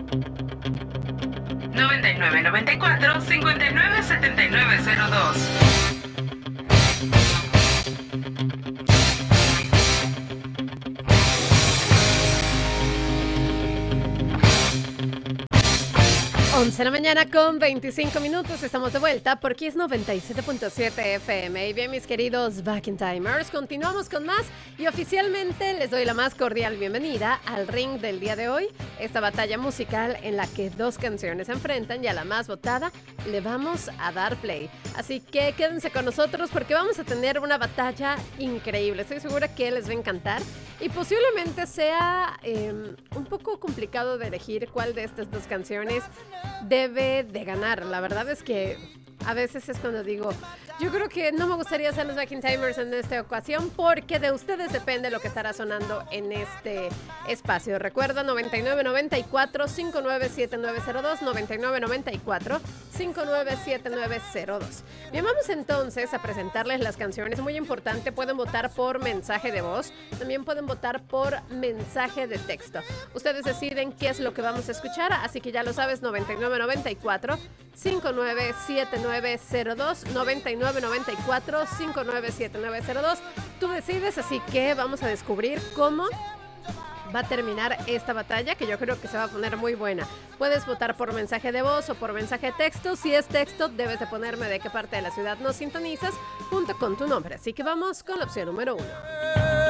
9994-597902. 11 de la mañana con 25 minutos, estamos de vuelta por Kiss 97.7 FM. Y bien, mis queridos Back in Timers, continuamos con más y oficialmente les doy la más cordial bienvenida al ring del día de hoy. Esta batalla musical en la que dos canciones se enfrentan y a la más votada le vamos a dar play. Así que quédense con nosotros porque vamos a tener una batalla increíble. Estoy segura que les va a encantar y posiblemente sea un poco complicado de elegir cuál de estas dos canciones debe de ganar. La verdad es que a veces es cuando digo, yo creo que no me gustaría ser los Back in Timers en esta ocasión porque de ustedes depende lo que estará sonando en este espacio. Recuerda 9994-597902, 9994-597902. Bien, vamos entonces a presentarles las canciones. Muy importante, pueden votar por mensaje de voz, también pueden votar por mensaje de texto. Ustedes deciden qué es lo que vamos a escuchar, así que ya lo sabes, 9994-597902, 9994-597902. Tú decides, así que vamos a descubrir cómo va a terminar esta batalla, que yo creo que se va a poner muy buena. Puedes votar por mensaje de voz o por mensaje de texto. Si es texto, debes de ponerme de qué parte de la ciudad nos sintonizas junto con tu nombre. Así que vamos con la opción número 1.